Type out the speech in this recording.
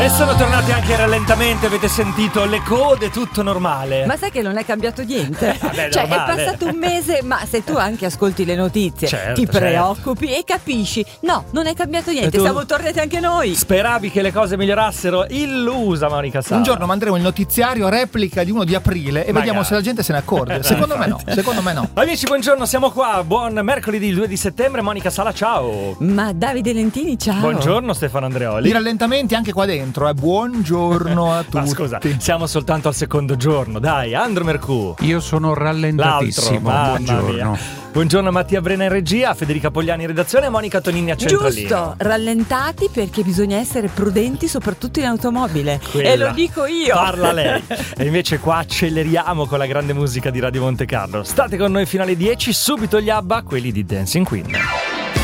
E sono tornati anche rallentamenti, avete sentito le code, tutto normale. Ma sai che non è cambiato niente? Vabbè, cioè normale. è passato un mese, ma se tu anche ascolti le notizie, Certo, ti preoccupi e capisci. No, non è cambiato niente, tu siamo tornati anche noi. Speravi che le cose migliorassero? Illusa Monica Sala. Un giorno manderemo il notiziario replica di 1 di aprile e vediamo Magari. se la gente se ne accorge. Secondo me no, secondo me no. Amici, buongiorno, siamo qua. Buon mercoledì 2 di settembre. Monica Sala, ciao. Ma Davide Lentini, ciao. Buongiorno Stefano Andreoli. I rallentamenti anche qua dentro, Buongiorno a tutti. Ma scusa, siamo soltanto al secondo giorno. Dai, Andro Mercù. Io sono rallentatissimo. Mamma Buongiorno. mia. Buongiorno Mattia Brena in regia, Federica Pogliani in redazione e Monica Tonini a centralino. Giusto, rallentati perché bisogna essere prudenti soprattutto in automobile. Quella. E lo dico io. Parla lei. E invece qua acceleriamo con la grande musica di Radio Monte Carlo. State con noi fino alle 10, subito gli ABBA, quelli di Dancing Queen.